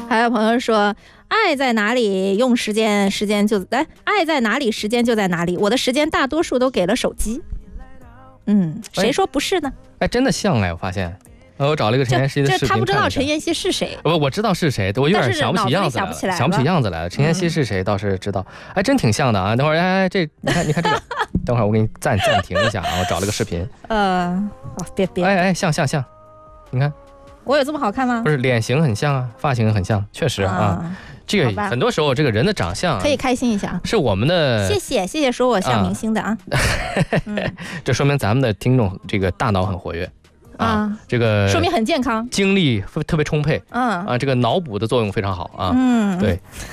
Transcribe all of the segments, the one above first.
还有朋友说，爱在哪里用时间，时间就爱在哪里，时间就在哪里。我的时间大多数都给了手机。谁说不是呢？ 真的像我发现。我找了一个陈妍希的视频， 他不知道陈妍希是谁。 我知道是谁，我有点想不起样子来了，想不起样子来了。陈妍希是谁倒是知道，真挺像的啊。等会儿，这你看这个，等会儿我给你暂停一下啊，我找了个视频。别，像，你看， 我有这么好看吗？ 不是，脸型很像啊，发型很像，确实啊。这个很多时候这个人的长相可以开心一下， 是我们的。 谢谢说我像明星的啊。 这说明咱们的听众这个大脑很活跃。这个说明很健康， 精力特别充沛，这个脑补的作用非常好啊，对。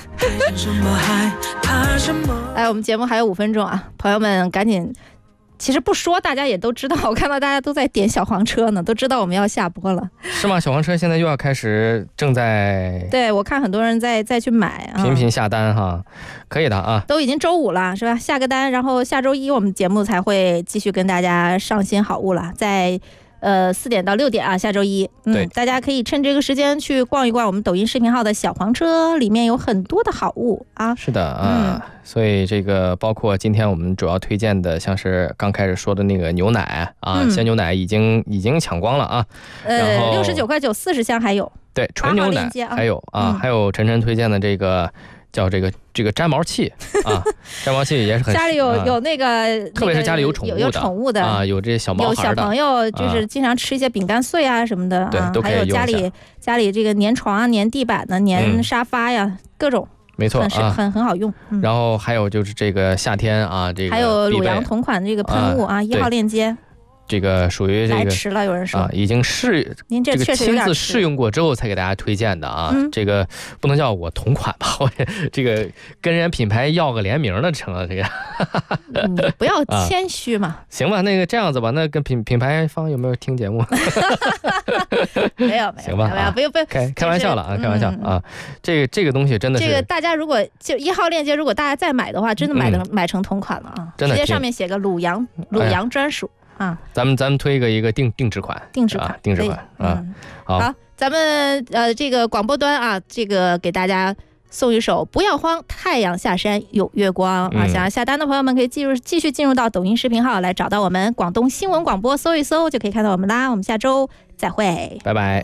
我们节目还有5分钟啊，朋友们赶紧，其实不说大家也都知道，我看到大家都在点小黄车呢，都知道我们要下播了， 是吗？小黄车现在又要开始，正在， 对，我看很多人再去买， 频频下单哈，可以的啊， 都已经周5了是吧？下个单，然后下周1我们节目才会继续跟大家上新好物了，在4点到6点啊，下周1，大家可以趁这个时间去逛一逛我们抖音视频号的小黄车，里面有很多的好物啊。 是的啊，所以这个包括今天我们主要推荐的，像是刚开始说的那个牛奶啊，鲜牛奶已经抢光了啊。然后 69.9块40箱还有。 对，纯牛奶还有啊，还有晨晨推荐的这个。叫这个粘毛器啊，粘毛器也是很家里有那个， 特别是家里有宠物的啊， 有这些小毛孩的， 有小朋友就是经常吃一些饼干碎啊什么的， 对，都可以用一下。 还有家里这个粘床啊、粘地板的、粘沙发呀，各种， 没错啊， 很好用。 然后还有就是这个夏天啊，这个还有鲁阳同款这个喷雾啊，1号链接。 这个属于这个来迟了，有人说已经您这确实亲自试用过之后才给大家推荐的啊。这个不能叫我同款吧，我这个跟人家品牌要个联名的成了这个。 你不要谦虚嘛。 行吧，那个这样子吧，那跟品牌方有没有听节目？ 没有， 行吧， 不用开玩笑了啊，开玩笑啊。这个东西真的是， 这个大家如果就1号链接，如果大家再买的话，真的买成同款了啊， 真的直接上面写个鲁阳专属。 咱们推一个定制款啊， 好，咱们这个广播端啊，这个给大家送一首《不要慌，太阳下山有月光》啊，想要下单的朋友们可以继续进入到抖音视频号来找到我们广东新闻广播，搜一搜就可以看到我们啦。我们下周再会， 拜拜。